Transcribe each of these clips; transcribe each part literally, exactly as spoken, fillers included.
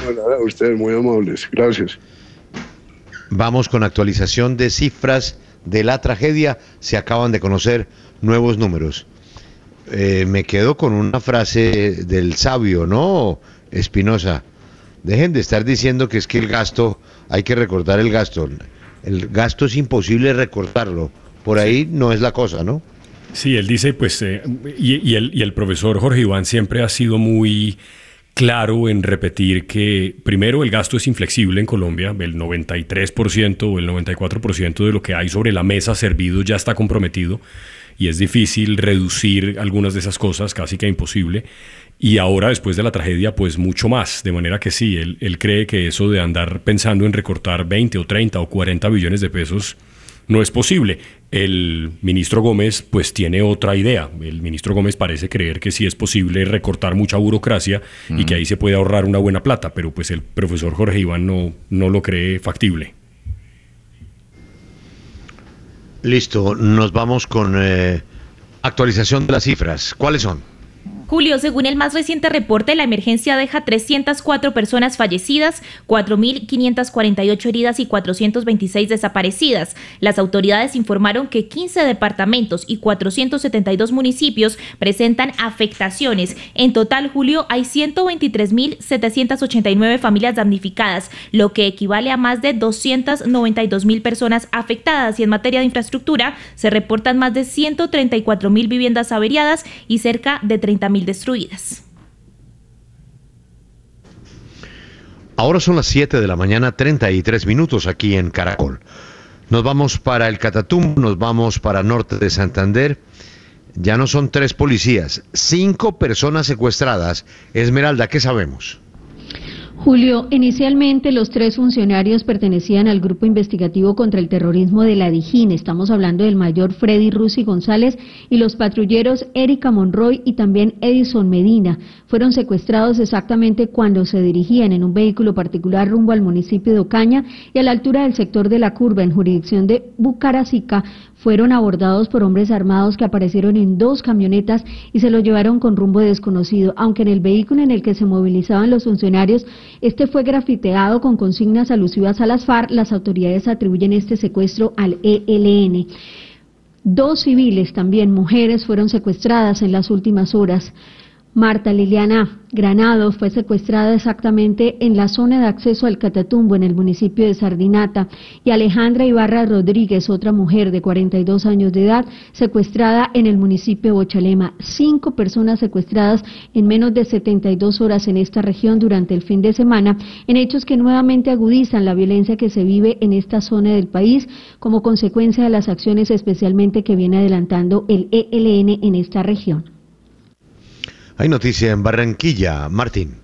A ustedes muy amables, gracias. Vamos con actualización de cifras de la tragedia. Se acaban de conocer nuevos números. Eh, me quedo con una frase del sabio, ¿no, Espinosa? Dejen de estar diciendo que es que el gasto, hay que recortar el gasto. El gasto es imposible recortarlo. Por ahí sí. No es la cosa, ¿no? Sí, él dice, pues, eh, y, y, el, y el profesor Jorge Iván siempre ha sido muy claro en repetir que, primero, el gasto es inflexible en Colombia. El noventa y tres por ciento o el noventa y cuatro por ciento de lo que hay sobre la mesa servido ya está comprometido y es difícil reducir algunas de esas cosas, casi que imposible. Y ahora, después de la tragedia, pues mucho más. De manera que sí, él, él cree que eso de andar pensando en recortar veinte o treinta o cuarenta billones de pesos no es posible. El ministro Gómez pues tiene otra idea. El ministro Gómez parece creer que sí es posible recortar mucha burocracia mm. y que ahí se puede ahorrar una buena plata, pero pues el profesor Jorge Iván no, no lo cree factible. Listo, nos vamos con eh, actualización de las cifras. ¿Cuáles son? Julio, según el más reciente reporte, la emergencia deja trescientas cuatro personas fallecidas, cuatro mil quinientas cuarenta y ocho heridas y cuatrocientas veintiséis desaparecidas. Las autoridades informaron que quince departamentos y cuatrocientos setenta y dos municipios presentan afectaciones. En total, Julio, hay ciento veintitrés mil setecientas ochenta y nueve familias damnificadas, lo que equivale a más de doscientas noventa y dos mil personas afectadas. Y en materia de infraestructura, se reportan más de ciento treinta y cuatro mil viviendas averiadas y cerca de treinta mil destruidas. Ahora son las siete de la mañana, treinta y tres minutos aquí en Caracol. Nos vamos para el Catatumbo, nos vamos para norte de Santander. Ya no son tres policías, cinco personas secuestradas. Esmeralda, ¿qué sabemos? Julio, inicialmente los tres funcionarios pertenecían al Grupo Investigativo contra el Terrorismo de la DIJÍN. Estamos hablando del mayor Freddy Rusi González y los patrulleros Erika Monroy y también Edison Medina. Fueron secuestrados exactamente cuando se dirigían en un vehículo particular rumbo al municipio de Ocaña y a la altura del sector de la Curva, en jurisdicción de Bucaracica. Fueron abordados por hombres armados que aparecieron en dos camionetas y se los llevaron con rumbo desconocido, aunque en el vehículo en el que se movilizaban los funcionarios, este fue grafiteado con consignas alusivas a las FARC. Las autoridades atribuyen este secuestro al E L N. Dos civiles, también mujeres, fueron secuestradas en las últimas horas. Marta Liliana Granado fue secuestrada exactamente en la zona de acceso al Catatumbo, en el municipio de Sardinata, y Alejandra Ibarra Rodríguez, otra mujer de cuarenta y dos años de edad, secuestrada en el municipio de Bochalema. Cinco personas secuestradas en menos de setenta y dos horas en esta región durante el fin de semana, en hechos que nuevamente agudizan la violencia que se vive en esta zona del país como consecuencia de las acciones especialmente que viene adelantando el E L N en esta región. Hay noticia en Barranquilla, Martín.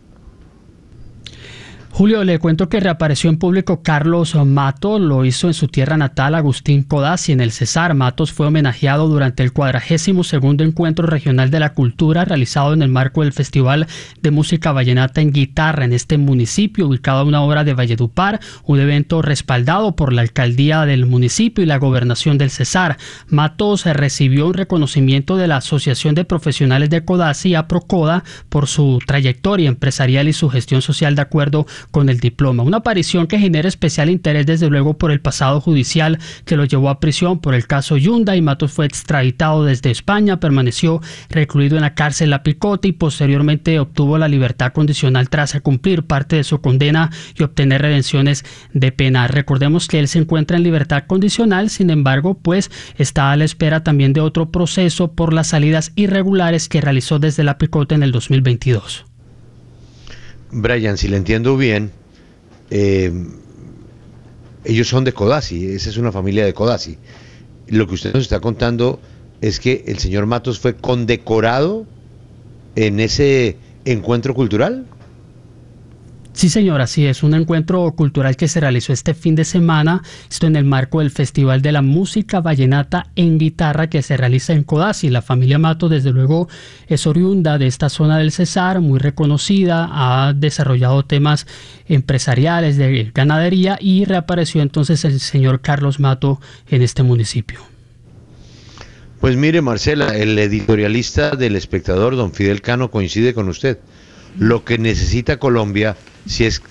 Julio, le cuento que reapareció en público Carlos Mato, lo hizo en su tierra natal Agustín Codazzi, en el Cesar. Matos fue homenajeado durante el cuadragésimo segundo Encuentro Regional de la Cultura realizado en el marco del Festival de Música Vallenata en Guitarra en este municipio, ubicado a una hora de Valledupar, un evento respaldado por la alcaldía del municipio y la gobernación del Cesar. Matos recibió un reconocimiento de la Asociación de Profesionales de Codazzi, APROCODA, por su trayectoria empresarial y su gestión social de acuerdo con el diploma. Una aparición que genera especial interés desde luego por el pasado judicial que lo llevó a prisión por el caso Yunda, y Matos fue extraditado desde España, permaneció recluido en la cárcel La Picote y posteriormente obtuvo la libertad condicional tras cumplir parte de su condena y obtener redenciones de pena. Recordemos que él se encuentra en libertad condicional, sin embargo, pues está a la espera también de otro proceso por las salidas irregulares que realizó desde La Picote en el dos mil veintidós. Brian, si le entiendo bien, eh, ellos son de Codazzi, esa es una familia de Codazzi. Lo que usted nos está contando es que el señor Matos fue condecorado en ese encuentro cultural. Sí, señor, así es, un encuentro cultural que se realizó este fin de semana, esto en el marco del Festival de la Música Vallenata en Guitarra que se realiza en Codazzi. La familia Matos, desde luego, es oriunda de esta zona del Cesar, muy reconocida, ha desarrollado temas empresariales de ganadería y reapareció entonces el señor Carlos Mato en este municipio. Pues mire, Marcela, el editorialista del Espectador, don Fidel Cano, coincide con usted. Lo que necesita Colombia, si es